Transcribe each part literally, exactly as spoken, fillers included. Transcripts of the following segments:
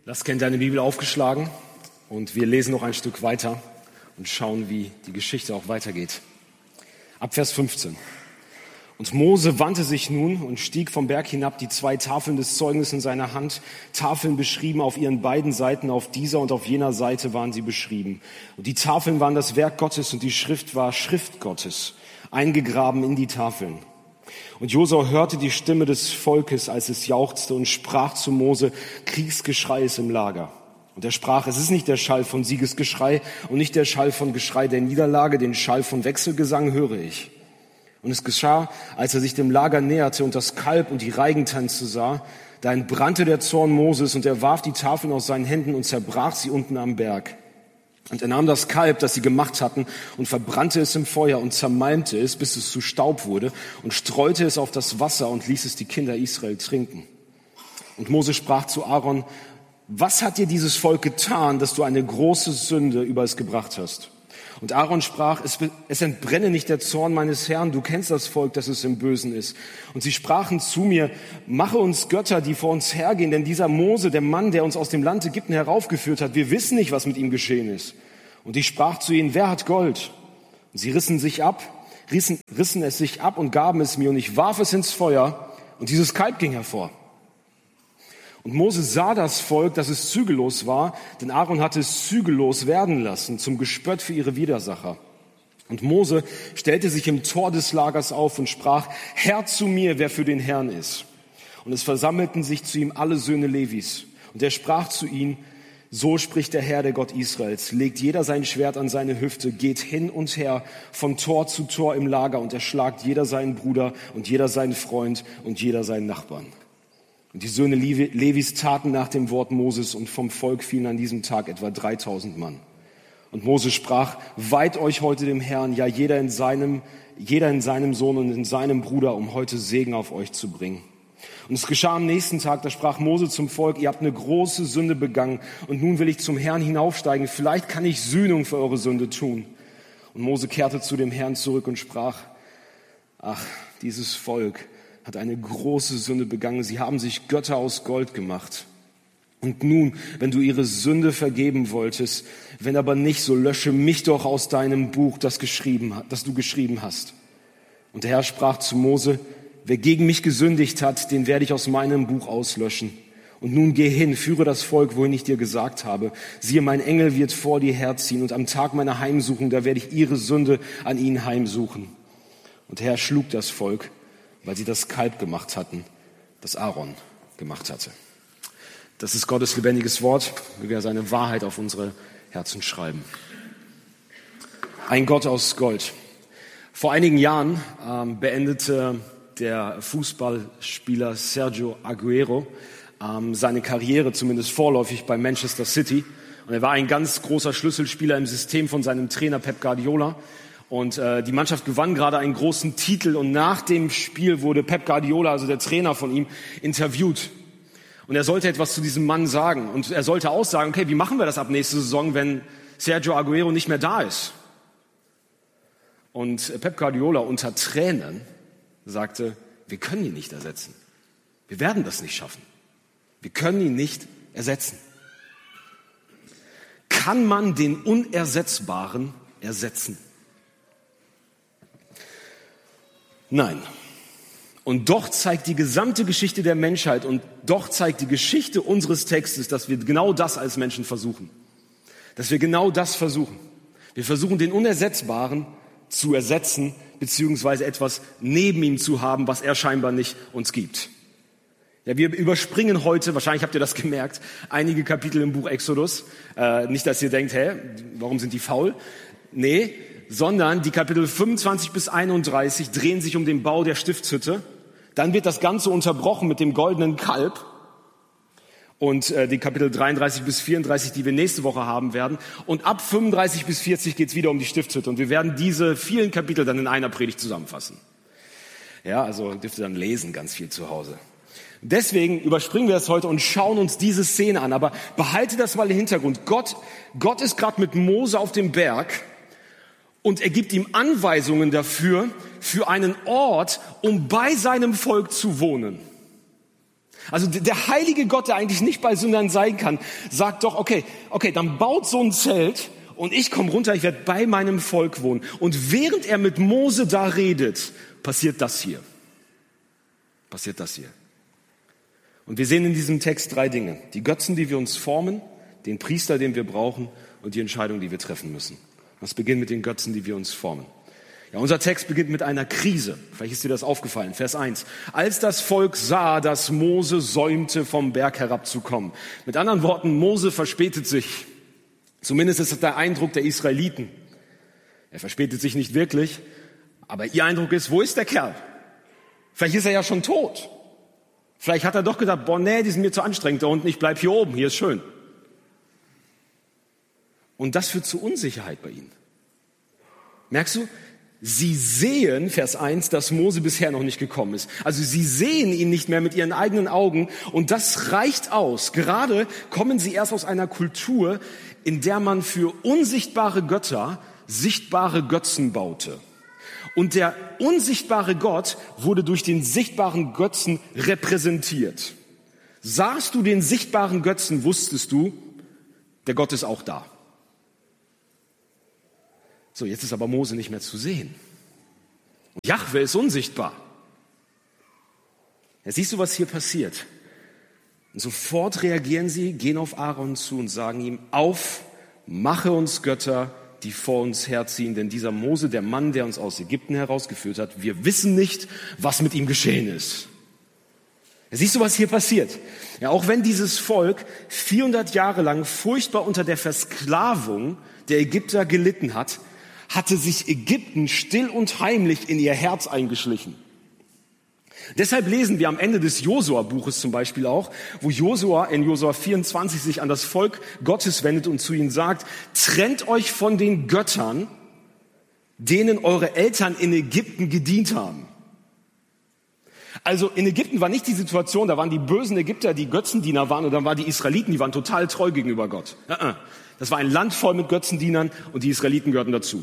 Lass gerne deine Bibel aufgeschlagen und wir lesen noch ein Stück weiter und schauen, wie die Geschichte auch weitergeht. Ab Vers fünfzehn. Und Mose wandte sich nun und stieg vom Berg hinab, die zwei Tafeln des Zeugnisses in seiner Hand, Tafeln beschrieben auf ihren beiden Seiten, auf dieser und auf jener Seite waren sie beschrieben. Und die Tafeln waren das Werk Gottes und die Schrift war Schrift Gottes, eingegraben in die Tafeln. Und Josua hörte die Stimme des Volkes, als es jauchzte und sprach zu Mose, Kriegsgeschrei ist im Lager. Und er sprach, es ist nicht der Schall von Siegesgeschrei und nicht der Schall von Geschrei der Niederlage, den Schall von Wechselgesang höre ich. Und es geschah, als er sich dem Lager näherte und das Kalb und die Reigentänze sah, da entbrannte der Zorn Moses und er warf die Tafeln aus seinen Händen und zerbrach sie unten am Berg. Und er nahm das Kalb, das sie gemacht hatten, und verbrannte es im Feuer und zermalmte es, bis es zu Staub wurde, und streute es auf das Wasser und ließ es die Kinder Israel trinken. Und Mose sprach zu Aaron, was hat dir dieses Volk getan, dass du eine große Sünde über es gebracht hast? Und Aaron sprach, es, es entbrenne nicht der Zorn meines Herrn, du kennst das Volk, dass es im Bösen ist. Und sie sprachen zu mir, mache uns Götter, die vor uns hergehen, denn dieser Mose, der Mann, der uns aus dem Land Ägypten heraufgeführt hat, wir wissen nicht, was mit ihm geschehen ist. Und ich sprach zu ihnen, wer hat Gold? Und sie rissen sich ab, rissen, rissen es sich ab und gaben es mir, und ich warf es ins Feuer, und dieses Kalb ging hervor. Und Mose sah das Volk, dass es zügellos war, denn Aaron hatte es zügellos werden lassen, zum Gespött für ihre Widersacher. Und Mose stellte sich im Tor des Lagers auf und sprach, Herr zu mir, wer für den Herrn ist. Und es versammelten sich zu ihm alle Söhne Levis. Und er sprach zu ihnen, so spricht der Herr, der Gott Israels, legt jeder sein Schwert an seine Hüfte, geht hin und her von Tor zu Tor im Lager und erschlagt jeder seinen Bruder und jeder seinen Freund und jeder seinen Nachbarn. Und die Söhne Levis taten nach dem Wort Moses, und vom Volk fielen an diesem Tag etwa dreitausend Mann. Und Mose sprach, weiht euch heute dem Herrn, ja jeder in seinem, jeder in seinem Sohn und in seinem Bruder, um heute Segen auf euch zu bringen. Und es geschah am nächsten Tag, da sprach Mose zum Volk, ihr habt eine große Sünde begangen, und nun will ich zum Herrn hinaufsteigen, vielleicht kann ich Sühnung für eure Sünde tun. Und Mose kehrte zu dem Herrn zurück und sprach, ach, dieses Volk hat eine große Sünde begangen. Sie haben sich Götter aus Gold gemacht. Und nun, wenn du ihre Sünde vergeben wolltest, wenn aber nicht, so lösche mich doch aus deinem Buch, das, geschrieben, das du geschrieben hast. Und der Herr sprach zu Mose, wer gegen mich gesündigt hat, den werde ich aus meinem Buch auslöschen. Und nun geh hin, führe das Volk, wohin ich dir gesagt habe. Siehe, mein Engel wird vor dir herziehen, und am Tag meiner Heimsuchung, da werde ich ihre Sünde an ihnen heimsuchen. Und der Herr schlug das Volk, weil sie das Kalb gemacht hatten, das Aaron gemacht hatte. Das ist Gottes lebendiges Wort, wie wir seine Wahrheit auf unsere Herzen schreiben. Ein Gott aus Gold. Vor einigen Jahren ähm, beendete der Fußballspieler Sergio Aguero ähm, seine Karriere, zumindest vorläufig, bei Manchester City. Und er war ein ganz großer Schlüsselspieler im System von seinem Trainer Pep Guardiola. Und äh, die Mannschaft gewann gerade einen großen Titel, und nach dem Spiel wurde Pep Guardiola, also der Trainer von ihm, interviewt. Und er sollte etwas zu diesem Mann sagen. Und er sollte auch sagen, okay, wie machen wir das ab nächste Saison, wenn Sergio Aguero nicht mehr da ist? Und Pep Guardiola unter Tränen sagte, wir können ihn nicht ersetzen. Wir werden das nicht schaffen. Wir können ihn nicht ersetzen. Kann man den Unersetzbaren ersetzen? Nein. Und doch zeigt die gesamte Geschichte der Menschheit und doch zeigt die Geschichte unseres Textes, dass wir genau das als Menschen versuchen. Dass wir genau das versuchen. Wir versuchen, den Unersetzbaren zu ersetzen, beziehungsweise etwas neben ihm zu haben, was er scheinbar nicht uns gibt. Ja, wir überspringen heute, wahrscheinlich habt ihr das gemerkt, einige Kapitel im Buch Exodus. Äh, nicht, dass ihr denkt, hä, warum sind die faul? Nee, sondern die Kapitel fünfundzwanzig bis einunddreißig drehen sich um den Bau der Stiftshütte. Dann wird das Ganze unterbrochen mit dem goldenen Kalb. Und äh, die Kapitel dreiunddreißig bis vierunddreißig, die wir nächste Woche haben werden. Und ab fünfunddreißig bis vierzig geht's wieder um die Stiftshütte. Und wir werden diese vielen Kapitel dann in einer Predigt zusammenfassen. Ja, also dürft ihr dann lesen, ganz viel zu Hause. Deswegen überspringen wir das heute und schauen uns diese Szene an. Aber behalte das mal im Hintergrund. Gott, Gott ist gerade mit Mose auf dem Berg. Und er gibt ihm Anweisungen dafür, für einen Ort, um bei seinem Volk zu wohnen. Also der heilige Gott, der eigentlich nicht bei Sündern sein kann, sagt doch, okay, okay, dann baut so ein Zelt und ich komme runter, ich werde bei meinem Volk wohnen. Und während er mit Mose da redet, passiert das hier. Passiert das hier. Und wir sehen in diesem Text drei Dinge. Die Götzen, die wir uns formen, den Priester, den wir brauchen und die Entscheidung, die wir treffen müssen. Das beginnt mit den Götzen, die wir uns formen. Ja, unser Text beginnt mit einer Krise. Vielleicht ist dir das aufgefallen. Vers eins. Als das Volk sah, dass Mose säumte, vom Berg herabzukommen. Mit anderen Worten, Mose verspätet sich. Zumindest ist das der Eindruck der Israeliten. Er verspätet sich nicht wirklich, aber ihr Eindruck ist, wo ist der Kerl? Vielleicht ist er ja schon tot. Vielleicht hat er doch gedacht, boah, nee, die sind mir zu anstrengend da unten, ich bleib hier oben, hier ist schön. Und das führt zu Unsicherheit bei ihnen. Merkst du? Sie sehen, Vers eins, dass Mose bisher noch nicht gekommen ist. Also sie sehen ihn nicht mehr mit ihren eigenen Augen und das reicht aus. Gerade kommen sie erst aus einer Kultur, in der man für unsichtbare Götter sichtbare Götzen baute. Und der unsichtbare Gott wurde durch den sichtbaren Götzen repräsentiert. Sahst du den sichtbaren Götzen, wusstest du, der Gott ist auch da. So, jetzt ist aber Mose nicht mehr zu sehen. Und Jahwe ist unsichtbar. Ja, siehst du, was hier passiert? Und sofort reagieren sie, gehen auf Aaron zu und sagen ihm, auf, mache uns Götter, die vor uns herziehen. Denn dieser Mose, der Mann, der uns aus Ägypten herausgeführt hat, wir wissen nicht, was mit ihm geschehen ist. Ja, siehst du, was hier passiert? Ja, auch wenn dieses Volk vierhundert Jahre lang furchtbar unter der Versklavung der Ägypter gelitten hat, hatte sich Ägypten still und heimlich in ihr Herz eingeschlichen. Deshalb lesen wir am Ende des Josua-Buches zum Beispiel auch, wo Josua in Josua vierundzwanzig sich an das Volk Gottes wendet und zu ihnen sagt, trennt euch von den Göttern, denen eure Eltern in Ägypten gedient haben. Also in Ägypten war nicht die Situation, da waren die bösen Ägypter, die Götzendiener waren, und dann waren die Israeliten, die waren total treu gegenüber Gott. Das war ein Land voll mit Götzendienern und die Israeliten gehörten dazu.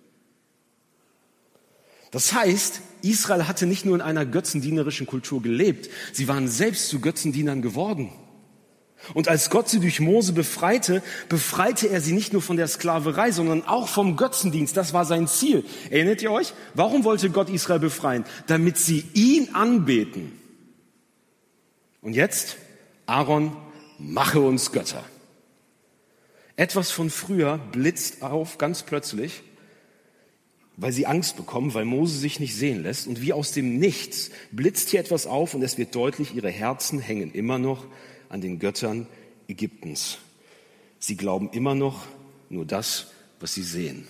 Das heißt, Israel hatte nicht nur in einer götzendienerischen Kultur gelebt, sie waren selbst zu Götzendienern geworden. Und als Gott sie durch Mose befreite, befreite er sie nicht nur von der Sklaverei, sondern auch vom Götzendienst. Das war sein Ziel. Erinnert ihr euch? Warum wollte Gott Israel befreien? Damit sie ihn anbeten. Und jetzt, Aaron, mache uns Götter. Etwas von früher blitzt auf ganz plötzlich, weil sie Angst bekommen, weil Mose sich nicht sehen lässt. Und wie aus dem Nichts blitzt hier etwas auf und es wird deutlich, ihre Herzen hängen immer noch an den Göttern Ägyptens. Sie glauben immer noch nur das, was sie sehen.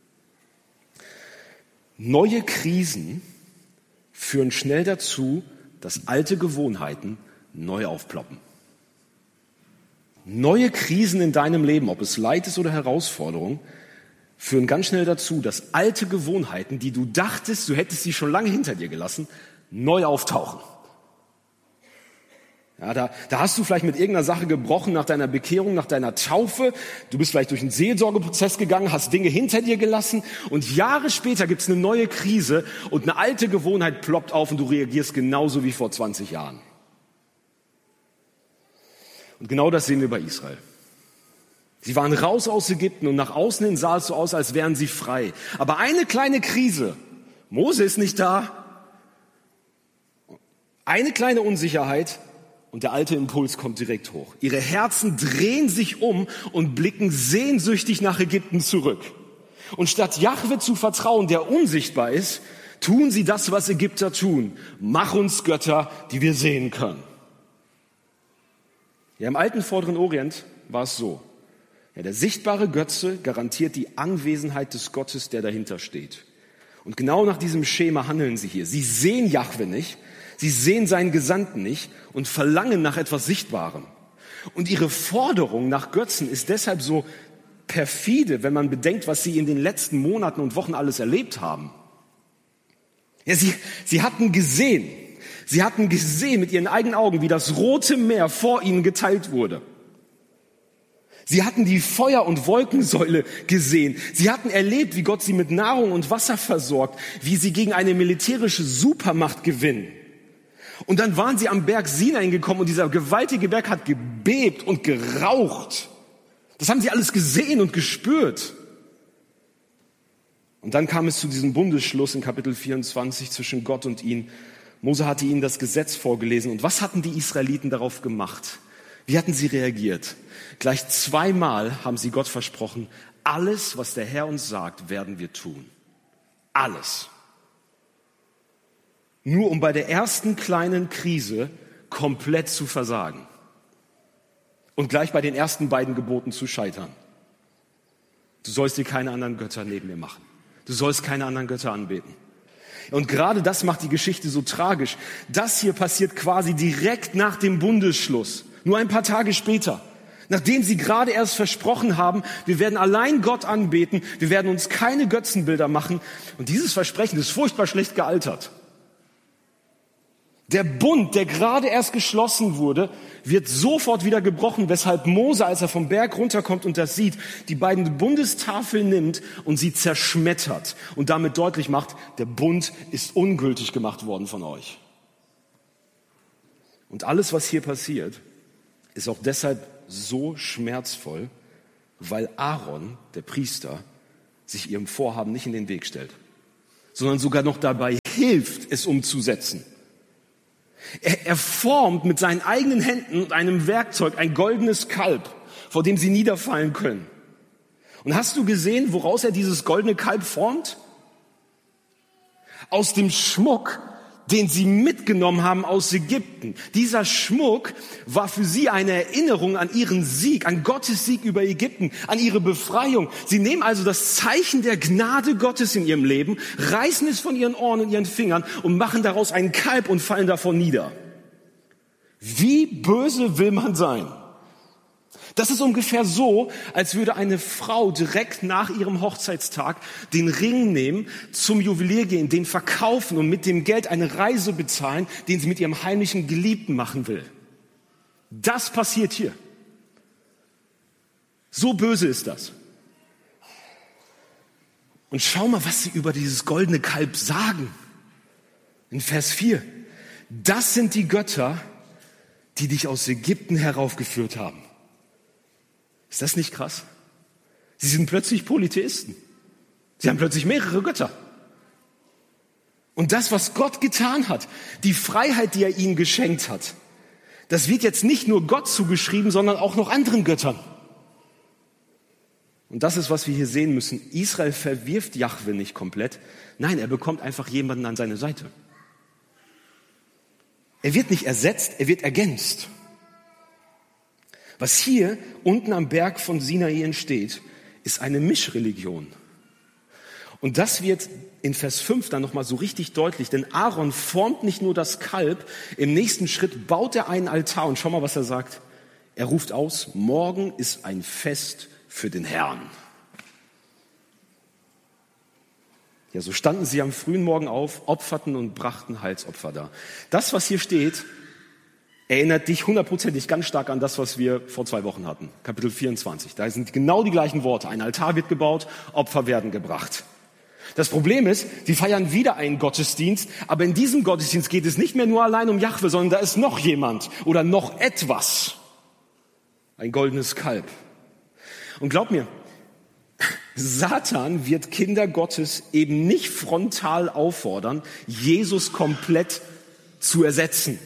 Neue Krisen führen schnell dazu, dass alte Gewohnheiten neu aufploppen. Neue Krisen in deinem Leben, ob es Leid ist oder Herausforderung, führen ganz schnell dazu, dass alte Gewohnheiten, die du dachtest, du hättest sie schon lange hinter dir gelassen, neu auftauchen. Ja, da, da hast du vielleicht mit irgendeiner Sache gebrochen nach deiner Bekehrung, nach deiner Taufe. Du bist vielleicht durch einen Seelsorgeprozess gegangen, hast Dinge hinter dir gelassen und Jahre später gibt es eine neue Krise und eine alte Gewohnheit ploppt auf und du reagierst genauso wie vor zwanzig Jahren. Und genau das sehen wir bei Israel. Sie waren raus aus Ägypten und nach außen hin sah es so aus, als wären sie frei. Aber eine kleine Krise, Mose ist nicht da, eine kleine Unsicherheit und der alte Impuls kommt direkt hoch. Ihre Herzen drehen sich um und blicken sehnsüchtig nach Ägypten zurück. Und statt Jahwe zu vertrauen, der unsichtbar ist, tun sie das, was Ägypter tun. Mach uns Götter, die wir sehen können. Ja, im alten Vorderen Orient war es so. Ja, der sichtbare Götze garantiert die Anwesenheit des Gottes, der dahinter steht. Und genau nach diesem Schema handeln sie hier. Sie sehen Jahwe nicht, sie sehen seinen Gesandten nicht und verlangen nach etwas Sichtbarem. Und ihre Forderung nach Götzen ist deshalb so perfide, wenn man bedenkt, was sie in den letzten Monaten und Wochen alles erlebt haben. Ja, sie, sie hatten gesehen, sie hatten gesehen mit ihren eigenen Augen, wie das Rote Meer vor ihnen geteilt wurde. Sie hatten die Feuer- und Wolkensäule gesehen. Sie hatten erlebt, wie Gott sie mit Nahrung und Wasser versorgt, wie sie gegen eine militärische Supermacht gewinnen. Und dann waren sie am Berg Sinai gekommen und dieser gewaltige Berg hat gebebt und geraucht. Das haben sie alles gesehen und gespürt. Und dann kam es zu diesem Bundesschluss in Kapitel vierundzwanzig zwischen Gott und ihnen. Mose hatte ihnen das Gesetz vorgelesen. Und was hatten die Israeliten darauf gemacht? Wie hatten sie reagiert? Gleich zweimal haben sie Gott versprochen, alles, was der Herr uns sagt, werden wir tun. Alles. Nur um bei der ersten kleinen Krise komplett zu versagen. Und gleich bei den ersten beiden Geboten zu scheitern. Du sollst dir keine anderen Götter neben mir machen. Du sollst keine anderen Götter anbeten. Und gerade das macht die Geschichte so tragisch. Das hier passiert quasi direkt nach dem Bundesschluss. Nur ein paar Tage später. Nachdem sie gerade erst versprochen haben, wir werden allein Gott anbeten, wir werden uns keine Götzenbilder machen. Und dieses Versprechen ist furchtbar schlecht gealtert. Der Bund, der gerade erst geschlossen wurde, wird sofort wieder gebrochen, weshalb Mose, als er vom Berg runterkommt und das sieht, die beiden Bundestafeln nimmt und sie zerschmettert und damit deutlich macht, der Bund ist ungültig gemacht worden von euch. Und alles, was hier passiert, ist auch deshalb so schmerzvoll, weil Aaron, der Priester, sich ihrem Vorhaben nicht in den Weg stellt, sondern sogar noch dabei hilft, es umzusetzen. Er, er formt mit seinen eigenen Händen und einem Werkzeug ein goldenes Kalb, vor dem sie niederfallen können. Und hast du gesehen, woraus er dieses goldene Kalb formt? Aus dem Schmuck, den sie mitgenommen haben aus Ägypten. Dieser Schmuck war für sie eine Erinnerung an ihren Sieg, an Gottes Sieg über Ägypten, an ihre Befreiung. Sie nehmen also das Zeichen der Gnade Gottes in ihrem Leben, reißen es von ihren Ohren und ihren Fingern und machen daraus einen Kalb und fallen davon nieder. Wie böse will man sein? Das ist ungefähr so, als würde eine Frau direkt nach ihrem Hochzeitstag den Ring nehmen, zum Juwelier gehen, den verkaufen und mit dem Geld eine Reise bezahlen, den sie mit ihrem heimlichen Geliebten machen will. Das passiert hier. So böse ist das. Und schau mal, was sie über dieses goldene Kalb sagen. In Vers vier. Das sind die Götter, die dich aus Ägypten heraufgeführt haben. Ist das nicht krass? Sie sind plötzlich Polytheisten. Sie haben plötzlich mehrere Götter. Und das, was Gott getan hat, die Freiheit, die er ihnen geschenkt hat, das wird jetzt nicht nur Gott zugeschrieben, sondern auch noch anderen Göttern. Und das ist, was wir hier sehen müssen. Israel verwirft Jahwe nicht komplett. Nein, er bekommt einfach jemanden an seine Seite. Er wird nicht ersetzt, er wird ergänzt. Was hier unten am Berg von Sinai entsteht, ist eine Mischreligion. Und das wird in Vers fünf dann nochmal so richtig deutlich, denn Aaron formt nicht nur das Kalb, im nächsten Schritt baut er einen Altar und schau mal, was er sagt. Er ruft aus, morgen ist ein Fest für den Herrn. Ja, so standen sie am frühen Morgen auf, opferten und brachten Heilsopfer dar. Das, was hier steht, erinnert dich hundertprozentig ganz stark an das, was wir vor zwei Wochen hatten. Kapitel vierundzwanzig. Da sind genau die gleichen Worte. Ein Altar wird gebaut, Opfer werden gebracht. Das Problem ist, sie feiern wieder einen Gottesdienst, aber in diesem Gottesdienst geht es nicht mehr nur allein um Jahwe, sondern da ist noch jemand oder noch etwas. Ein goldenes Kalb. Und glaub mir, Satan wird Kinder Gottes eben nicht frontal auffordern, Jesus komplett zu ersetzen.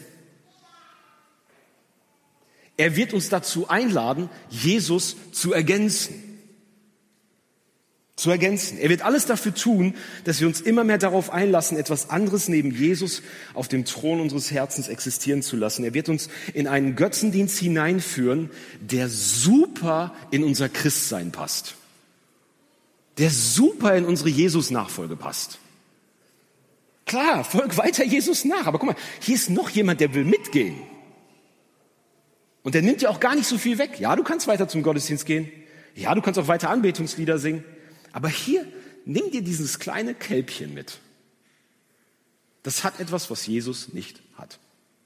Er wird uns dazu einladen, Jesus zu ergänzen. Zu ergänzen. Er wird alles dafür tun, dass wir uns immer mehr darauf einlassen, etwas anderes neben Jesus auf dem Thron unseres Herzens existieren zu lassen. Er wird uns in einen Götzendienst hineinführen, der super in unser Christsein passt. Der super in unsere Jesus-Nachfolge passt. Klar, folg weiter Jesus nach. Aber guck mal, hier ist noch jemand, der will mitgehen. Und der nimmt dir auch gar nicht so viel weg. Ja, du kannst weiter zum Gottesdienst gehen. Ja, du kannst auch weiter Anbetungslieder singen. Aber hier, nimm dir dieses kleine Kälbchen mit. Das hat etwas, was Jesus nicht hat.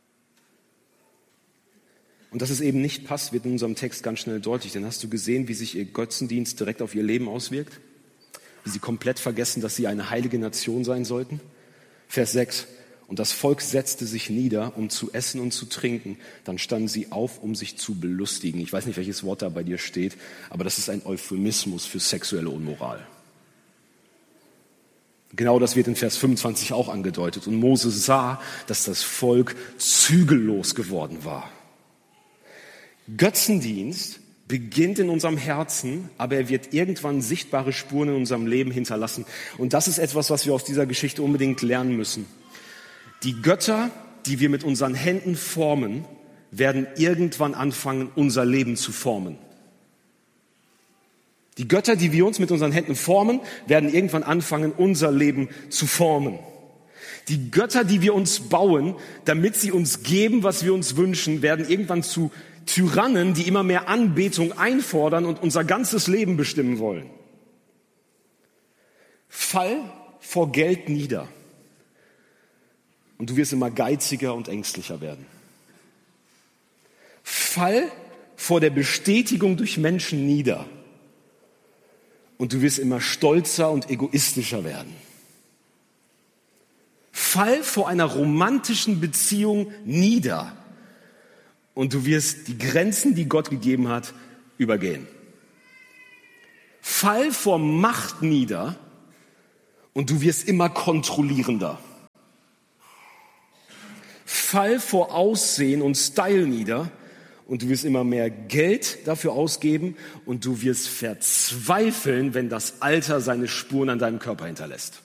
Und dass es eben nicht passt, wird in unserem Text ganz schnell deutlich. Denn hast du gesehen, wie sich ihr Götzendienst direkt auf ihr Leben auswirkt? Wie sie komplett vergessen, dass sie eine heilige Nation sein sollten? Vers sechs. Und das Volk setzte sich nieder, um zu essen und zu trinken. Dann standen sie auf, um sich zu belustigen. Ich weiß nicht, welches Wort da bei dir steht, aber das ist ein Euphemismus für sexuelle Unmoral. Genau das wird in Vers fünfundzwanzig auch angedeutet. Und Mose sah, dass das Volk zügellos geworden war. Götzendienst beginnt in unserem Herzen, aber er wird irgendwann sichtbare Spuren in unserem Leben hinterlassen. Und das ist etwas, was wir aus dieser Geschichte unbedingt lernen müssen. Die Götter, die wir mit unseren Händen formen, werden irgendwann anfangen, unser Leben zu formen. Die Götter, die wir uns mit unseren Händen formen, werden irgendwann anfangen, unser Leben zu formen. Die Götter, die wir uns bauen, damit sie uns geben, was wir uns wünschen, werden irgendwann zu Tyrannen, die immer mehr Anbetung einfordern und unser ganzes Leben bestimmen wollen. Fall vor Geld nieder. Und du wirst immer geiziger und ängstlicher werden. Fall vor der Bestätigung durch Menschen nieder. Und du wirst immer stolzer und egoistischer werden. Fall vor einer romantischen Beziehung nieder. Und du wirst die Grenzen, die Gott gegeben hat, übergehen. Fall vor Macht nieder. Und du wirst immer kontrollierender. Fall vor Aussehen und Style nieder und du wirst immer mehr Geld dafür ausgeben und du wirst verzweifeln, wenn das Alter seine Spuren an deinem Körper hinterlässt.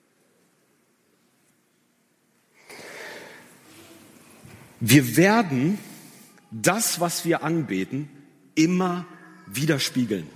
Wir werden das, was wir anbeten, immer widerspiegeln.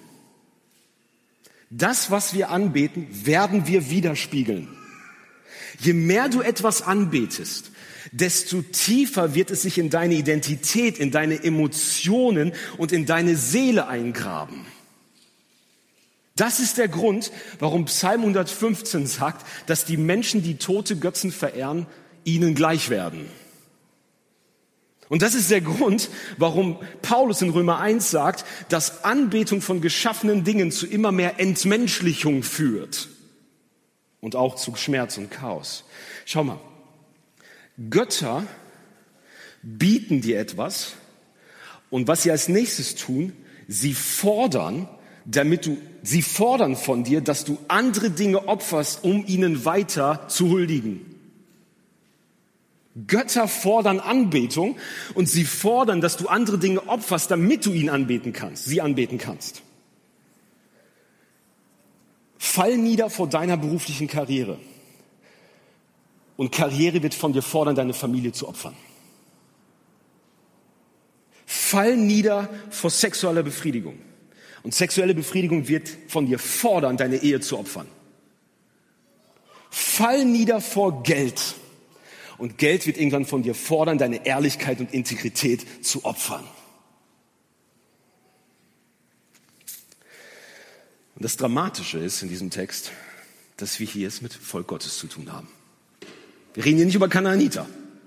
Das, was wir anbeten, werden wir widerspiegeln. Je mehr du etwas anbetest, desto tiefer wird es sich in deine Identität, in deine Emotionen und in deine Seele eingraben. Das ist der Grund, warum Psalm hundertfünfzehn sagt, dass die Menschen, die tote Götzen verehren, ihnen gleich werden. Und das ist der Grund, warum Paulus in Römer eins sagt, dass Anbetung von geschaffenen Dingen zu immer mehr Entmenschlichung führt und auch zu Schmerz und Chaos. Schau mal. Götter bieten dir etwas und was sie als nächstes tun, sie fordern, damit du, sie fordern von dir, dass du andere Dinge opferst, um ihnen weiter zu huldigen. Götter fordern Anbetung und sie fordern, dass du andere Dinge opferst, damit du ihn anbeten kannst, sie anbeten kannst. Fall nieder vor deiner beruflichen Karriere. Und Karriere wird von dir fordern, deine Familie zu opfern. Fall nieder vor sexueller Befriedigung. Und sexuelle Befriedigung wird von dir fordern, deine Ehe zu opfern. Fall nieder vor Geld. Und Geld wird irgendwann von dir fordern, deine Ehrlichkeit und Integrität zu opfern. Und das Dramatische ist in diesem Text, dass wir hier es mit Volk Gottes zu tun haben. Wir reden hier nicht über Kanaaniter.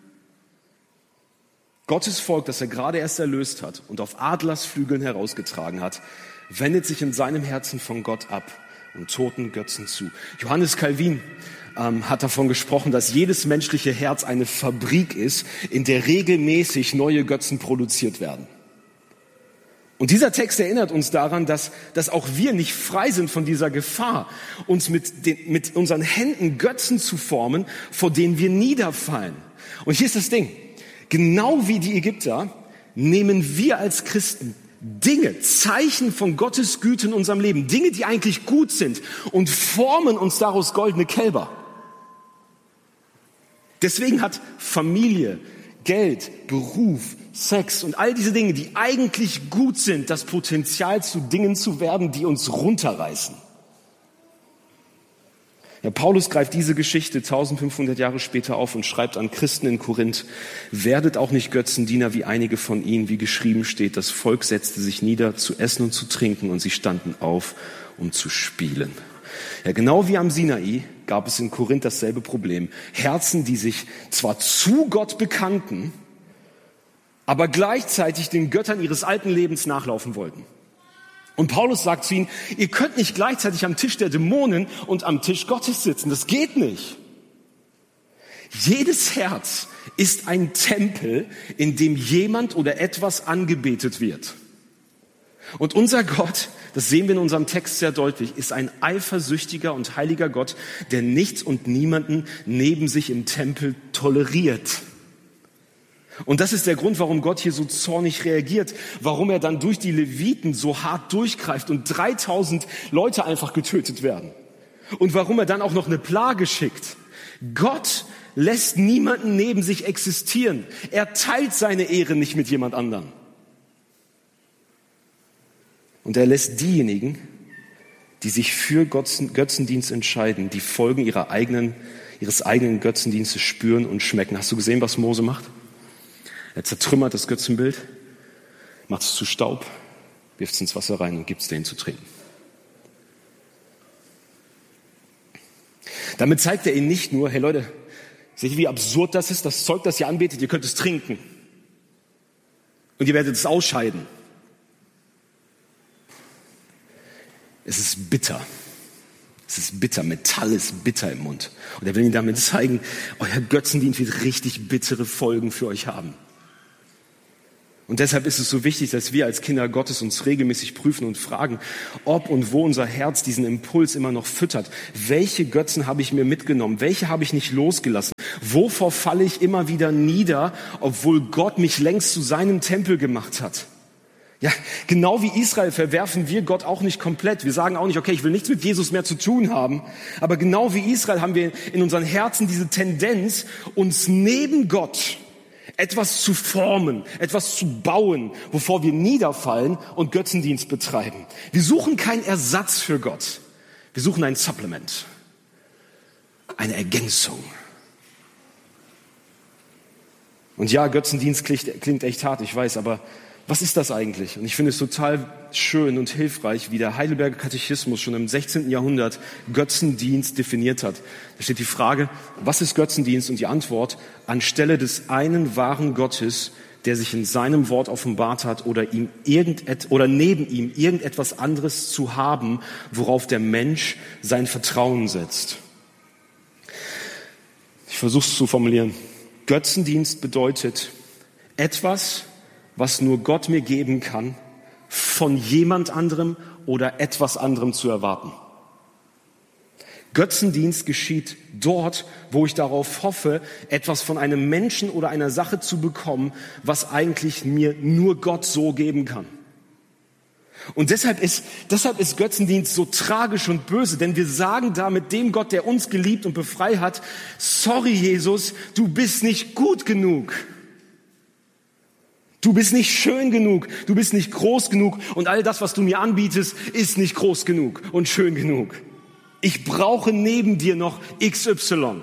Gottes Volk, das er gerade erst erlöst hat und auf Adlersflügeln herausgetragen hat, wendet sich in seinem Herzen von Gott ab und toten Götzen zu. Johannes Calvin ähm, hat davon gesprochen, dass jedes menschliche Herz eine Fabrik ist, in der regelmäßig neue Götzen produziert werden. Und dieser Text erinnert uns daran, dass, dass auch wir nicht frei sind von dieser Gefahr, uns mit, den, mit unseren Händen Götzen zu formen, vor denen wir niederfallen. Und hier ist das Ding. Genau wie die Ägypter nehmen wir als Christen Dinge, Zeichen von Gottes Güte in unserem Leben, Dinge, die eigentlich gut sind, und formen uns daraus goldene Kälber. Deswegen hat Familie, Geld, Beruf, Sex und all diese Dinge, die eigentlich gut sind, das Potenzial zu Dingen zu werden, die uns runterreißen. Ja, Paulus greift diese Geschichte eintausendfünfhundert Jahre später auf und schreibt an Christen in Korinth: Werdet auch nicht Götzendiener wie einige von ihnen, wie geschrieben steht, das Volk setzte sich nieder zu essen und zu trinken und sie standen auf, um zu spielen. Ja, genau wie am Sinai gab es in Korinth dasselbe Problem. Herzen, die sich zwar zu Gott bekannten, aber gleichzeitig den Göttern ihres alten Lebens nachlaufen wollten. Und Paulus sagt zu ihnen: Ihr könnt nicht gleichzeitig am Tisch der Dämonen und am Tisch Gottes sitzen. Das geht nicht. Jedes Herz ist ein Tempel, in dem jemand oder etwas angebetet wird. Und unser Gott, das sehen wir in unserem Text sehr deutlich, ist ein eifersüchtiger und heiliger Gott, der nichts und niemanden neben sich im Tempel toleriert. Und das ist der Grund, warum Gott hier so zornig reagiert, warum er dann durch die Leviten so hart durchgreift und dreitausend Leute einfach getötet werden. Und warum er dann auch noch eine Plage schickt. Gott lässt niemanden neben sich existieren. Er teilt seine Ehre nicht mit jemand anderem. Und er lässt diejenigen, die sich für Götzendienst entscheiden, die Folgen ihrer eigenen, ihres eigenen Götzendienstes spüren und schmecken. Hast du gesehen, was Mose macht? Er zertrümmert das Götzenbild, macht es zu Staub, wirft es ins Wasser rein und gibt es denen zu trinken. Damit zeigt er ihnen nicht nur, hey Leute, seht ihr, wie absurd das ist? Das Zeug, das ihr anbetet, ihr könnt es trinken. Und ihr werdet es ausscheiden. Es ist bitter. Es ist bitter. Metall ist bitter im Mund. Und er will ihnen damit zeigen, euer Götzendienst wird richtig bittere Folgen für euch haben. Und deshalb ist es so wichtig, dass wir als Kinder Gottes uns regelmäßig prüfen und fragen, ob und wo unser Herz diesen Impuls immer noch füttert. Welche Götzen habe ich mir mitgenommen? Welche habe ich nicht losgelassen? Wovor falle ich immer wieder nieder, obwohl Gott mich längst zu seinem Tempel gemacht hat? Ja, genau wie Israel verwerfen wir Gott auch nicht komplett. Wir sagen auch nicht, okay, ich will nichts mit Jesus mehr zu tun haben. Aber genau wie Israel haben wir in unseren Herzen diese Tendenz, uns neben Gott etwas zu formen, etwas zu bauen, wovor wir niederfallen und Götzendienst betreiben. Wir suchen keinen Ersatz für Gott. Wir suchen ein Supplement, eine Ergänzung. Und ja, Götzendienst klingt, klingt echt hart, ich weiß, aber was ist das eigentlich? Und ich finde es total schön und hilfreich, wie der Heidelberger Katechismus schon im sechzehnten Jahrhundert Götzendienst definiert hat. Da steht die Frage, was ist Götzendienst? Und die Antwort, anstelle des einen wahren Gottes, der sich in seinem Wort offenbart hat, oder ihm irgendet, oder neben ihm irgendetwas anderes zu haben, worauf der Mensch sein Vertrauen setzt. Ich versuche es zu formulieren. Götzendienst bedeutet etwas, was nur Gott mir geben kann, von jemand anderem oder etwas anderem zu erwarten. Götzendienst geschieht dort, wo ich darauf hoffe, etwas von einem Menschen oder einer Sache zu bekommen, was eigentlich mir nur Gott so geben kann. Und deshalb ist, deshalb ist Götzendienst so tragisch und böse, denn wir sagen damit dem Gott, der uns geliebt und befreit hat, sorry Jesus, du bist nicht gut genug. Du bist nicht schön genug, du bist nicht groß genug und all das, was du mir anbietest, ist nicht groß genug und schön genug. Ich brauche neben dir noch X Y.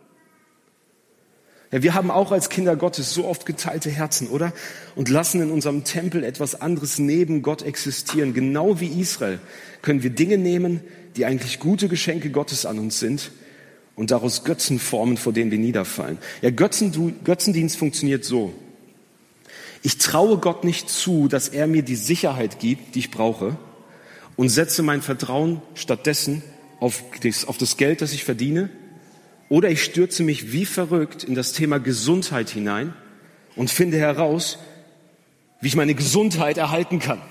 Ja, wir haben auch als Kinder Gottes so oft geteilte Herzen, oder? Und lassen in unserem Tempel etwas anderes neben Gott existieren. Genau wie Israel können wir Dinge nehmen, die eigentlich gute Geschenke Gottes an uns sind und daraus Götzen formen, vor denen wir niederfallen. Ja, Götzen, Götzendienst funktioniert so. Ich traue Gott nicht zu, dass er mir die Sicherheit gibt, die ich brauche, und setze mein Vertrauen stattdessen auf das, auf das Geld, das ich verdiene, oder ich stürze mich wie verrückt in das Thema Gesundheit hinein und finde heraus, wie ich meine Gesundheit erhalten kann.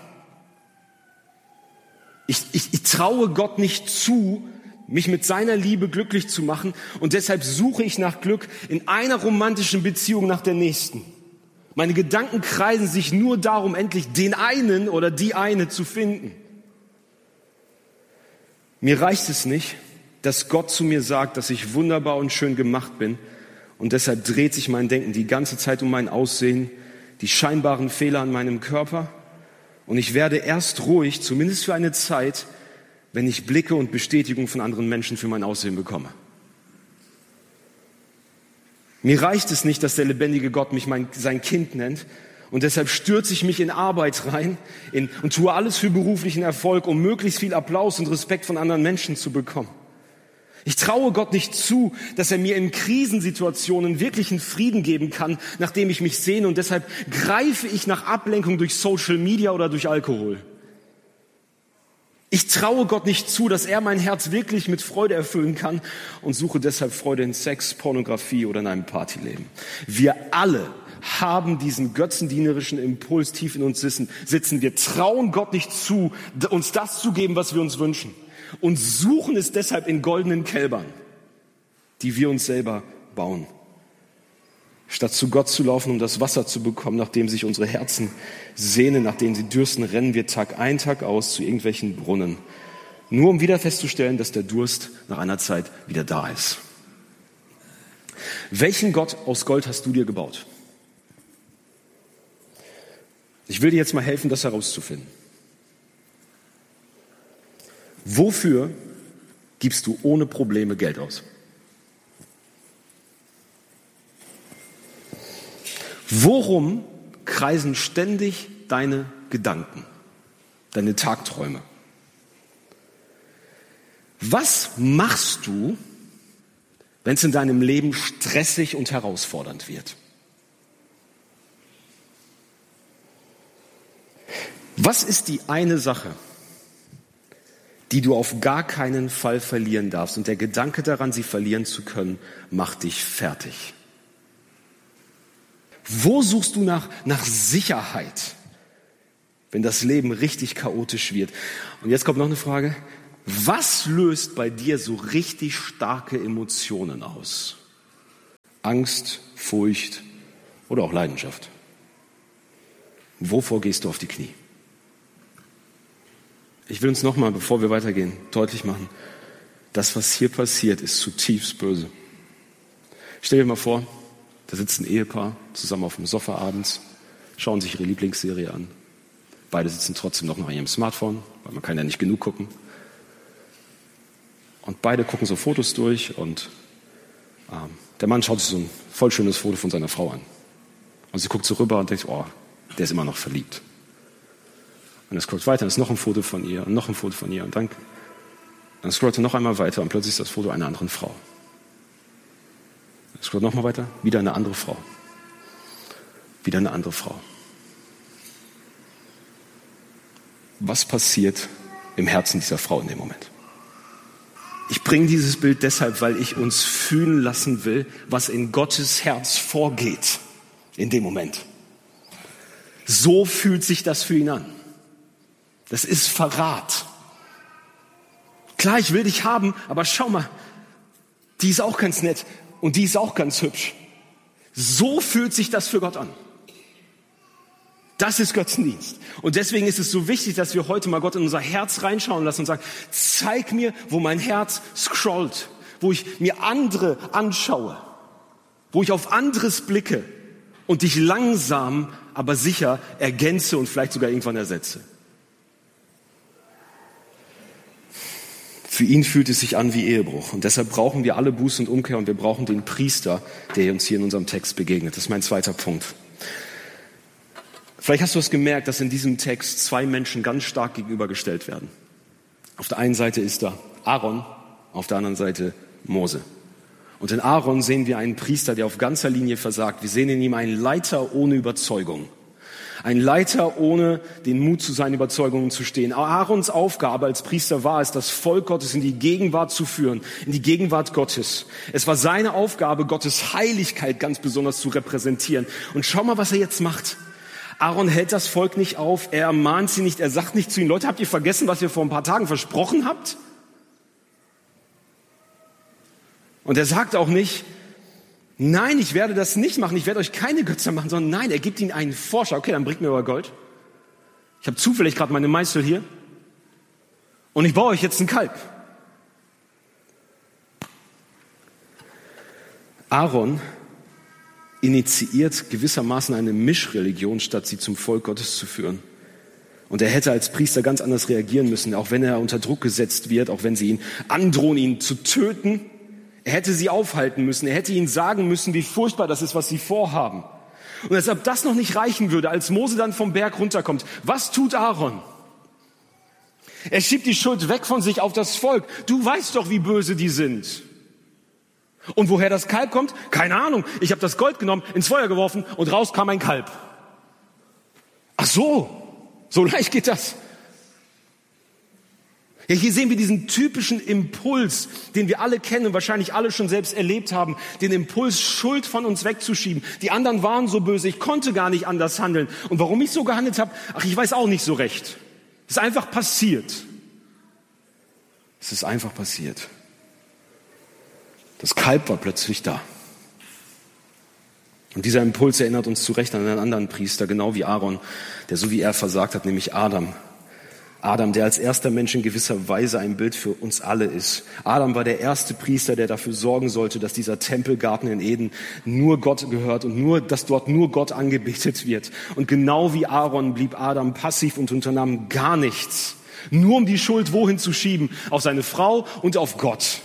Ich, ich, ich traue Gott nicht zu, mich mit seiner Liebe glücklich zu machen, und deshalb suche ich nach Glück in einer romantischen Beziehung nach der nächsten. Meine Gedanken kreisen sich nur darum, endlich den einen oder die eine zu finden. Mir reicht es nicht, dass Gott zu mir sagt, dass ich wunderbar und schön gemacht bin, und deshalb dreht sich mein Denken die ganze Zeit um mein Aussehen, die scheinbaren Fehler an meinem Körper, und ich werde erst ruhig, zumindest für eine Zeit, wenn ich Blicke und Bestätigung von anderen Menschen für mein Aussehen bekomme. Mir reicht es nicht, dass der lebendige Gott mich mein, sein Kind nennt, und deshalb stürze ich mich in Arbeit rein in, und tue alles für beruflichen Erfolg, um möglichst viel Applaus und Respekt von anderen Menschen zu bekommen. Ich traue Gott nicht zu, dass er mir in Krisensituationen wirklichen Frieden geben kann, nachdem ich mich sehne, und deshalb greife ich nach Ablenkung durch Social Media oder durch Alkohol. Ich traue Gott nicht zu, dass er mein Herz wirklich mit Freude erfüllen kann und suche deshalb Freude in Sex, Pornografie oder in einem Partyleben. Wir alle haben diesen götzendienerischen Impuls tief in uns sitzen. Wir trauen Gott nicht zu, uns das zu geben, was wir uns wünschen, und suchen es deshalb in goldenen Kälbern, die wir uns selber bauen. Statt zu Gott zu laufen, um das Wasser zu bekommen, nach dem sich unsere Herzen sehnen, nach dem sie dürsten, rennen wir Tag ein, Tag aus zu irgendwelchen Brunnen, nur um wieder festzustellen, dass der Durst nach einer Zeit wieder da ist. Welchen Gott aus Gold hast du dir gebaut? Ich will dir jetzt mal helfen, das herauszufinden. Wofür gibst du ohne Probleme Geld aus? Worum kreisen ständig deine Gedanken, deine Tagträume? Was machst du, wenn es in deinem Leben stressig und herausfordernd wird? Was ist die eine Sache, die du auf gar keinen Fall verlieren darfst? Und der Gedanke daran, sie verlieren zu können, macht dich fertig. Wo suchst du nach, nach Sicherheit, wenn das Leben richtig chaotisch wird? Und jetzt kommt noch eine Frage. Was löst bei dir so richtig starke Emotionen aus? Angst, Furcht oder auch Leidenschaft? Wovor gehst du auf die Knie? Ich will uns nochmal, bevor wir weitergehen, deutlich machen, das, was hier passiert, ist zutiefst böse. Stell dir mal vor, da sitzt ein Ehepaar zusammen auf dem Sofa abends, schauen sich ihre Lieblingsserie an. Beide sitzen trotzdem noch an ihrem Smartphone, weil man kann ja nicht genug gucken. Und beide gucken so Fotos durch und ähm, der Mann schaut sich so ein voll schönes Foto von seiner Frau an. Und sie guckt so rüber und denkt, oh, der ist immer noch verliebt. Und es guckt weiter, dann ist noch ein Foto von ihr und noch ein Foto von ihr. Und dann, dann scrollt er noch einmal weiter und plötzlich ist das Foto einer anderen Frau. Dann scrollt noch mal weiter, wieder eine andere Frau. Wieder eine andere Frau. Was passiert im Herzen dieser Frau in dem Moment? Ich bringe dieses Bild deshalb, weil ich uns fühlen lassen will, was in Gottes Herz vorgeht in dem Moment. So fühlt sich das für ihn an. Das ist Verrat. Klar, ich will dich haben, aber schau mal, die ist auch ganz nett und die ist auch ganz hübsch. So fühlt sich das für Gott an. Das ist Götzendienst. Und deswegen ist es so wichtig, dass wir heute mal Gott in unser Herz reinschauen lassen und sagen, zeig mir, wo mein Herz scrollt, wo ich mir andere anschaue, wo ich auf anderes blicke und dich langsam, aber sicher ergänze und vielleicht sogar irgendwann ersetze. Für ihn fühlt es sich an wie Ehebruch. Und deshalb brauchen wir alle Buße und Umkehr und wir brauchen den Priester, der uns hier in unserem Text begegnet. Das ist mein zweiter Punkt. Vielleicht hast du es gemerkt, dass in diesem Text zwei Menschen ganz stark gegenübergestellt werden. Auf der einen Seite ist da Aaron, auf der anderen Seite Mose. Und in Aaron sehen wir einen Priester, der auf ganzer Linie versagt. Wir sehen in ihm einen Leiter ohne Überzeugung. Ein Leiter ohne den Mut, zu seinen Überzeugungen zu stehen. Aarons Aufgabe als Priester war es, das Volk Gottes in die Gegenwart zu führen, in die Gegenwart Gottes. Es war seine Aufgabe, Gottes Heiligkeit ganz besonders zu repräsentieren. Und schau mal, was er jetzt macht. Aaron hält das Volk nicht auf, er ermahnt sie nicht, er sagt nicht zu ihnen, Leute, habt ihr vergessen, was ihr vor ein paar Tagen versprochen habt? Und er sagt auch nicht, nein, ich werde das nicht machen, ich werde euch keine Götter machen, sondern nein, er gibt ihnen einen Vorschlag. Okay, dann bringt mir euer Gold. Ich habe zufällig gerade meine Meißel hier und ich baue euch jetzt ein Kalb. Aaron initiiert gewissermaßen eine Mischreligion, statt sie zum Volk Gottes zu führen. Und er hätte als Priester ganz anders reagieren müssen, auch wenn er unter Druck gesetzt wird, auch wenn sie ihn androhen, ihn zu töten. Er hätte sie aufhalten müssen, er hätte ihnen sagen müssen, wie furchtbar das ist, was sie vorhaben. Und als ob das noch nicht reichen würde, als Mose dann vom Berg runterkommt, was tut Aaron? Er schiebt die Schuld weg von sich auf das Volk. Du weißt doch, wie böse die sind. Und woher das Kalb kommt? Keine Ahnung. Ich habe das Gold genommen, ins Feuer geworfen und raus kam ein Kalb. Ach so, so leicht geht das. Ja, hier sehen wir diesen typischen Impuls, den wir alle kennen und wahrscheinlich alle schon selbst erlebt haben, den Impuls, Schuld von uns wegzuschieben. Die anderen waren so böse, ich konnte gar nicht anders handeln. Und warum ich so gehandelt habe, ach, ich weiß auch nicht so recht. Es ist einfach passiert. Es ist einfach passiert. Das Kalb war plötzlich da. Und dieser Impuls erinnert uns zu Recht an einen anderen Priester, genau wie Aaron, der so wie er versagt hat, nämlich Adam. Adam, der als erster Mensch in gewisser Weise ein Bild für uns alle ist. Adam war der erste Priester, der dafür sorgen sollte, dass dieser Tempelgarten in Eden nur Gott gehört und nur, dass dort nur Gott angebetet wird. Und genau wie Aaron blieb Adam passiv und unternahm gar nichts. Nur um die Schuld wohin zu schieben? Auf seine Frau und auf Gott.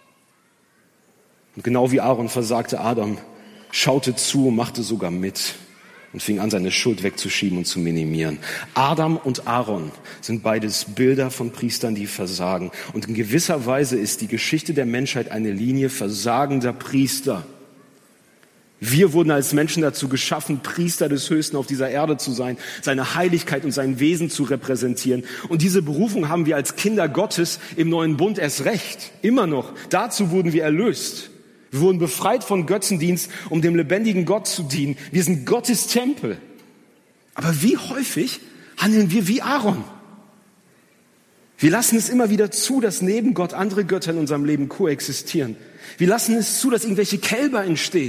Und genau wie Aaron versagte Adam, schaute zu und machte sogar mit. Und fing an, seine Schuld wegzuschieben und zu minimieren. Adam und Aaron sind beides Bilder von Priestern, die versagen. Und in gewisser Weise ist die Geschichte der Menschheit eine Linie versagender Priester. Wir wurden als Menschen dazu geschaffen, Priester des Höchsten auf dieser Erde zu sein, seine Heiligkeit und sein Wesen zu repräsentieren. Und diese Berufung haben wir als Kinder Gottes im neuen Bund erst recht. Immer noch. Dazu wurden wir erlöst. Wir wurden befreit von Götzendienst, um dem lebendigen Gott zu dienen. Wir sind Gottes Tempel. Aber wie häufig handeln wir wie Aaron? Wir lassen es immer wieder zu, dass neben Gott andere Götter in unserem Leben koexistieren. Wir lassen es zu, dass irgendwelche Kälber entstehen.